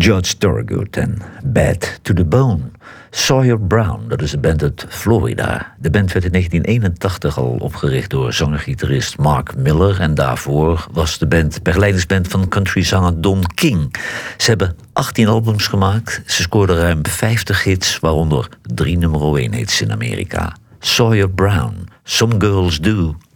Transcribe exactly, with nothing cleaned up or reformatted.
George Thorogood en Bad to the Bone. Sawyer Brown, dat is een band uit Florida. De band werd in negentien eenentachtig al opgericht door zanger-gitarist Mark Miller. En daarvoor was de band begeleidingsband van countryzanger Don King. Ze hebben achttien albums gemaakt. Ze scoorden ruim vijftig hits, waaronder drie nummer één hits in Amerika. Sawyer Brown, Some Girls Do.